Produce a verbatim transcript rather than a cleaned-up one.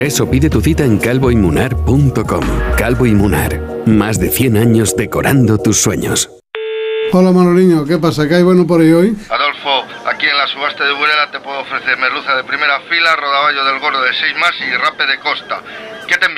Eso pide tu cita en calvo y munar punto com. Calvo y Munar, más de cien años decorando tus sueños. Hola Manoliño, ¿qué pasa? ¿Qué hay bueno por ahí hoy? Adolfo, aquí en la subasta de Burela te puedo ofrecer merluza de primera fila, rodaballo del gordo de seis más y rape de costa. ¿Qué te envío?